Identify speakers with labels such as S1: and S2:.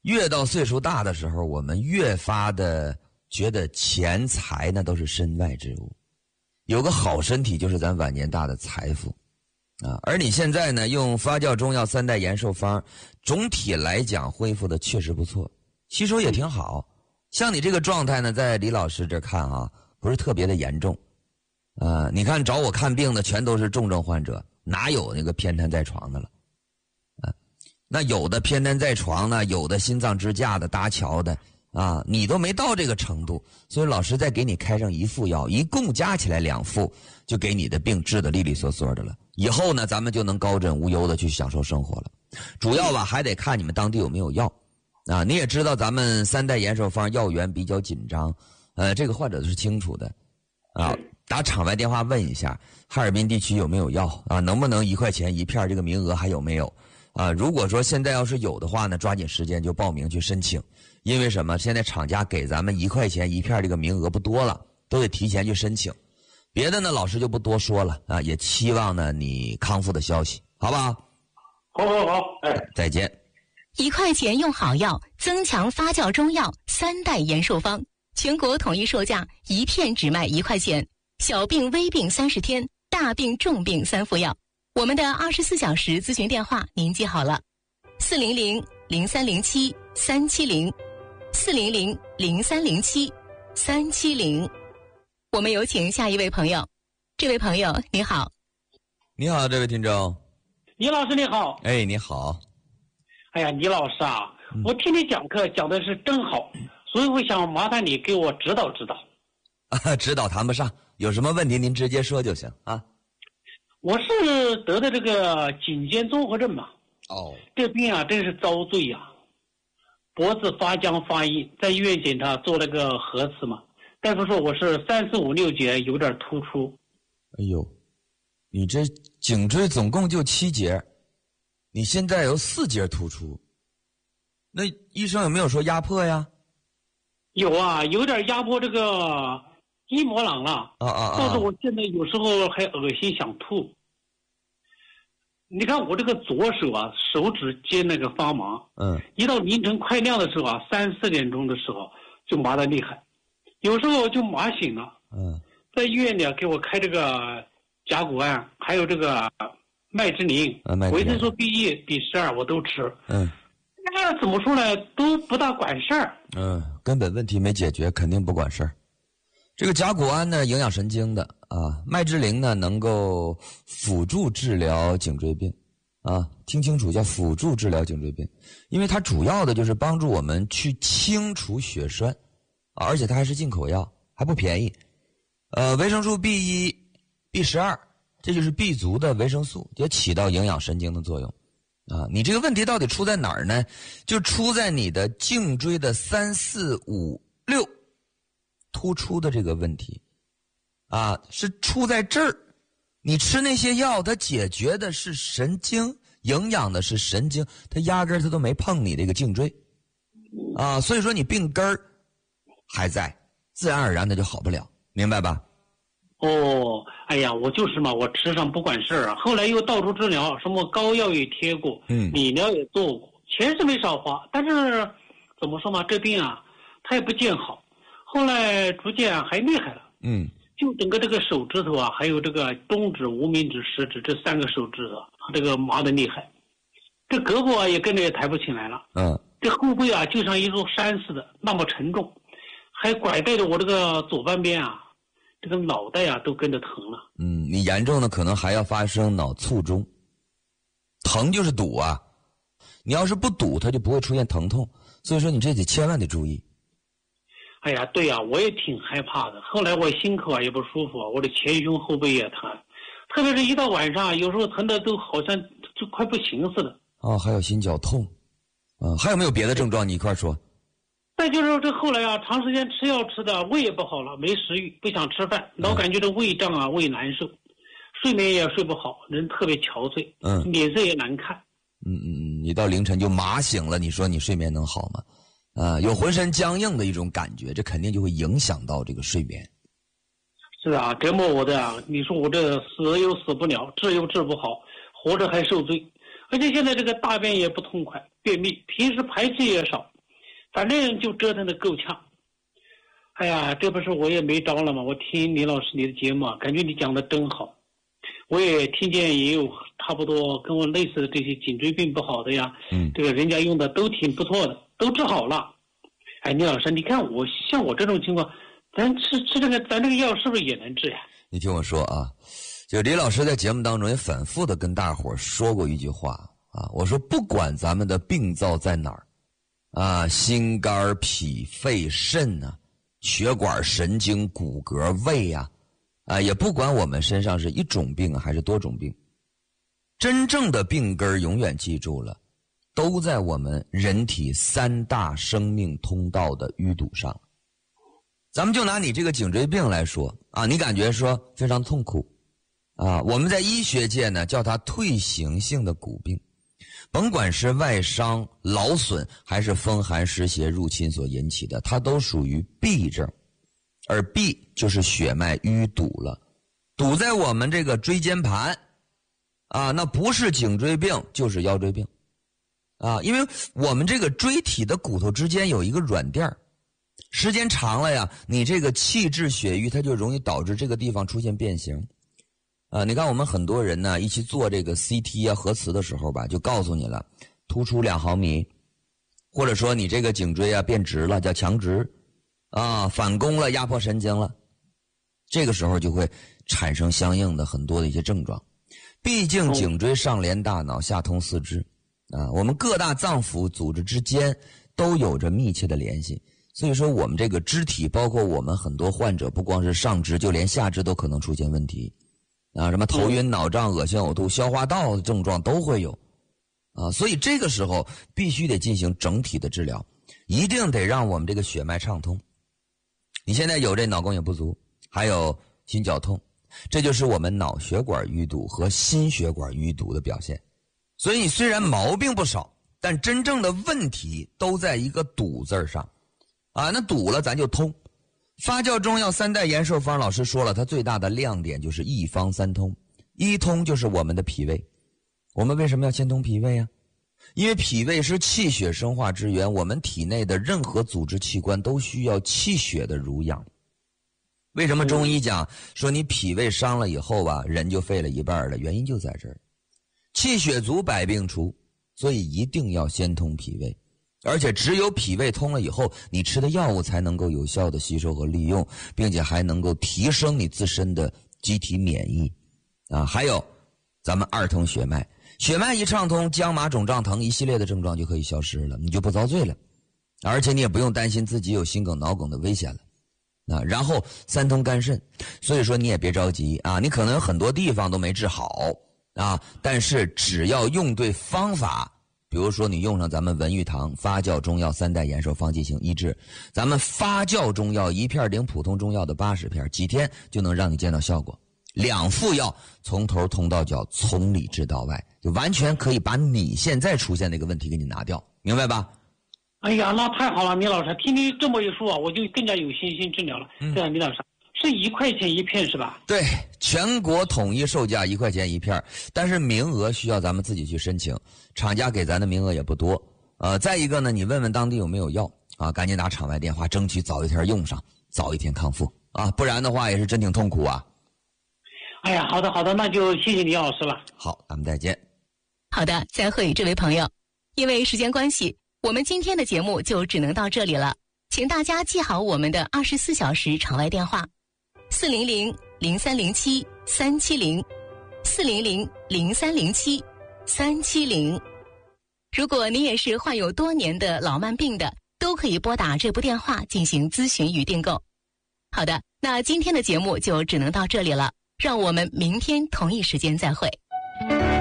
S1: 越到岁数大的时候，我们越发的觉得钱财呢都是身外之物，有个好身体就是咱晚年大的财富啊。而你现在呢，用发酵中药3代延寿方，总体来讲恢复的确实不错，吸收也挺好。像你这个状态呢，在李老师这看啊，不是特别的严重。你看找我看病的全都是重症患者，哪有那个偏瘫在床的了？那有的偏瘫在床呢，有的心脏支架的、搭桥的啊，你都没到这个程度，所以老师再给你开上1副药，一共加起来2副，就给你的病治得利利索索的了。以后呢，咱们就能高枕无忧的去享受生活了。主要吧，还得看你们当地有没有药啊。你也知道咱们3代延寿方药源比较紧张，这个患者是清楚的啊。打场外电话问一下，哈尔滨地区有没有药啊？能不能1块钱1片，这个名额还有没有？如果说现在要是有的话呢，抓紧时间就报名去申请。因为什么？现在厂家给咱们1块钱1片这个名额不多了，都得提前去申请。别的呢，老师就不多说了啊，也期望呢你康复的消息，好不好？
S2: 好，
S1: 再见。
S3: 1块钱用好药，增强发酵中药3代延寿方，全国统一售价，1片只卖1块钱。小病微病30天，大病重病3副药。我们的24小时咨询电话您记好了，400-0307-370，400-0307-370。我们有请下一位朋友。这位朋友你好。
S1: 你好，这位听众。
S2: 倪老师你好。
S1: 哎，你好。
S2: 哎呀，倪老师啊，我听你讲课讲的是真好，所以我想麻烦你给我指导指导。
S1: 指导谈不上，有什么问题您直接说就行啊。
S2: 我是得的这个颈肩综合症嘛。这病啊真是遭罪呀，脖子发僵发硬，在医院检查做了个核磁嘛，大夫说我是3、4、5、6节有点突出。
S1: 哎呦，你这颈椎总共就7节，你现在有4节突出，那医生有没有说压迫呀？
S2: 有啊，有点压迫这个筋膜囊了，导致我现在有时候还恶心想吐。你看我这个左手啊，手指尖那个发麻，一到凌晨快亮的时候啊，3、4点钟的时候就麻得厉害，有时候就麻醒了。在医院里啊，给我开这个甲钴胺，还有这个麦之灵、维生素 B1、B12我都吃。那怎么说呢，都不大管事儿。
S1: 根本问题没解决，肯定不管事儿。这个甲钴胺呢，营养神经的啊，麦之灵呢，能够辅助治疗颈椎病啊，听清楚，叫辅助治疗颈椎病，因为它主要的就是帮助我们去清除血栓啊，而且它还是进口药，还不便宜。维生素 B1、B12，这就是 B 族的维生素，也起到营养神经的作用啊。你这个问题到底出在哪儿呢？就出在你的颈椎的3、4、5、6突出的这个问题啊，是出在这儿。你吃那些药，它解决的是神经，营养的是神经，它压根儿它都没碰你这个颈椎啊，所以说你病根儿还在，自然而然的就好不了，明白吧？
S2: 哎呀，我就是嘛，我吃上不管事儿啊，后来又到处治疗，什么膏药也贴过，理疗也做过，钱是没少花，但是怎么说嘛，这病啊，它也不见好。后来逐渐还厉害了，就整个这个手指头啊，还有这个中指、无名指、食指这3个手指头，这个麻得厉害，这胳膊啊也跟着也抬不起来了，这后背啊就像一座山似的，那么沉重，还拐带着我这个左半边啊，这个脑袋啊都跟着疼了。
S1: 你严重的可能还要发生脑卒中，疼就是堵啊，你要是不堵，它就不会出现疼痛，所以说你这得千万得注意。
S2: 哎呀，对呀，我也挺害怕的。后来我心口啊也不舒服，我的前胸后背也疼，特别是一到晚上，有时候疼的都好像就快不行似的。
S1: 还有心绞痛，还有没有别的症状？你一块说。
S2: 再就是说，这后来啊，长时间吃药吃的胃也不好了，没食欲，不想吃饭，老感觉这胃胀啊，胃难受，睡眠也睡不好，人特别憔悴，脸色也难看。
S1: 你到凌晨就麻醒了，你说你睡眠能好吗？有浑身僵硬的一种感觉，这肯定就会影响到这个睡眠。
S2: 是啊，折磨我的啊！你说我这死又死不了，治又治不好，活着还受罪。 而且现在这个大便也不痛快，便秘，平时排气也少，反正就折腾得够呛。哎呀，这不是我也没招了吗？我听李老师你的节目啊，感觉你讲的真好。我也听见也有差不多跟我类似的这些颈椎病不好的呀，这个人家用的都挺不错的，都治好了。哎，李老师，你看像我这种情况，咱吃这个咱这个药是不是也能治呀？
S1: 你听我说啊，就李老师在节目当中也反复的跟大伙说过一句话啊，我说不管咱们的病灶在哪儿啊，心肝脾肺肾啊，血管神经骨骼胃啊，也不管我们身上是一种病还是多种病，真正的病根永远记住了，都在我们人体3大生命通道的淤堵上。咱们就拿你这个颈椎病来说啊，你感觉说非常痛苦啊，我们在医学界呢叫它退行性的骨病，甭管是外伤、劳损还是风寒湿邪入侵所引起的，它都属于痹症。而痹就是血脉淤堵了，堵在我们这个椎间盘啊，那不是颈椎病就是腰椎病啊，因为我们这个椎体的骨头之间有一个软垫儿，时间长了呀，你这个气滞血瘀它就容易导致这个地方出现变形啊。你看我们很多人呢一起做这个 CT 啊核磁的时候吧，就告诉你了，突出2毫米，或者说你这个颈椎啊变直了，叫强直啊，反弓了，压迫神经了，这个时候就会产生相应的很多的一些症状。毕竟颈椎上连大脑，下通四肢啊，我们各大脏腑组织之间都有着密切的联系，所以说我们这个肢体，包括我们很多患者，不光是上肢，就连下肢都可能出现问题啊，什么头晕脑胀、恶心呕吐、消化道的症状都会有啊，所以这个时候必须得进行整体的治疗，一定得让我们这个血脉畅通。你现在有这脑供血不足，还有心绞痛，这就是我们脑血管淤堵和心血管淤堵的表现。所以你虽然毛病不少，但真正的问题都在一个堵字上啊，那堵了咱就通。发酵中药3代延寿方老师说了，它最大的亮点就是一方3通。一通就是我们的脾胃，我们为什么要先通脾胃啊？因为脾胃是气血生化之源，我们体内的任何组织器官都需要气血的濡养。为什么中医讲说你脾胃伤了以后吧，人就废了一半了？原因就在这儿，气血足百病除，所以一定要先通脾胃。而且只有脾胃通了以后，你吃的药物才能够有效的吸收和利用，并且还能够提升你自身的机体免疫啊。还有咱们2通血脉，血脉一畅通，僵麻肿胀疼一系列的症状就可以消失了，你就不遭罪了，而且你也不用担心自己有心梗脑梗的危险了啊。然后3通肝肾，所以说你也别着急啊，你可能有很多地方都没治好啊，但是只要用对方法，比如说你用上咱们文玉堂发酵中药3代延寿方进行医治，咱们发酵中药1片顶普通中药的80片，几天就能让你见到效果。2副药从头通到脚，从里治到外，就完全可以把你现在出现那个问题给你拿掉，明白吧？
S2: 哎呀，那太好了，米老师，听你这么一说啊，我就更加有信心治疗了。对啊，米老师，是1块钱1片是吧？
S1: 对，全国统一售价1块钱1片，但是名额需要咱们自己去申请，厂家给咱的名额也不多。再一个呢，你问问当地有没有药啊，赶紧打场外电话，争取早一天用上，早一天康复啊，不然的话也是真挺痛苦啊。
S2: 哎呀，好的，那就谢谢李老师了。
S1: 好，咱们再见。
S3: 好的，再会，这位朋友。因为时间关系，我们今天的节目就只能到这里了，请大家记好我们的24小时场外电话：400-0307-370，400-0307-370。如果您也是患有多年的老慢病的，都可以拨打这部电话进行咨询与订购。好的，那今天的节目就只能到这里了，让我们明天同一时间再会。